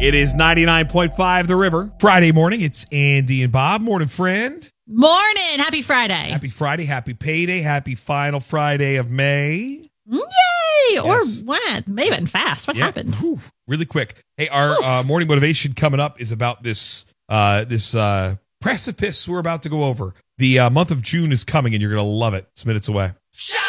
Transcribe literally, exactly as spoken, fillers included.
It is ninety-nine point five The River. Friday morning, it's Andy and Bob. Morning, friend. Morning. Happy Friday. Happy Friday. Happy payday. Happy final Friday of May. Yay. Yes. Or what? Maybe went fast. What Yeah. happened? Whew. Really quick. Hey, our uh, morning motivation coming up is about this uh, this uh, precipice we're about to go over. The uh, month of June is coming, and you're going to love it. It's minutes away.